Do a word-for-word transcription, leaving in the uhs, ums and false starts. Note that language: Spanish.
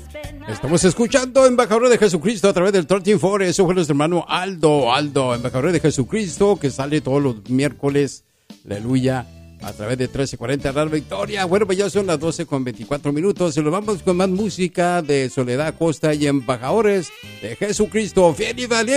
Estamos escuchando Embajador de Jesucristo a través del trece cuatro. Eso fue nuestro hermano Aldo, Aldo, Embajador de Jesucristo, que sale todos los miércoles, aleluya, a través de trece cuarenta Radio Victoria. Bueno, pues ya son las doce con veinticuatro minutos y nos vamos con más música de Soledad Costa y Embajadores de Jesucristo, fiel y valiente.